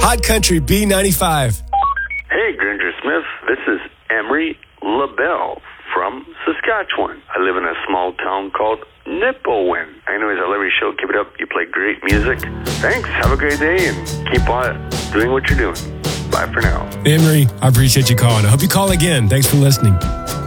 Hot Country B95. Hey, Granger Smith. This is Emery LaBelle from Saskatchewan. I live in a small town called Nipawin. Anyways, I love your show. Keep it up. You play great music. Thanks. Have a great day and keep on doing what you're doing. Bye for now. Emery, I appreciate you calling. I hope you call again. Thanks for listening.